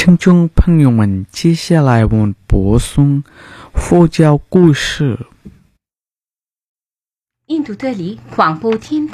听众朋友们，接下来我们播送佛教故事。 印度德里广播天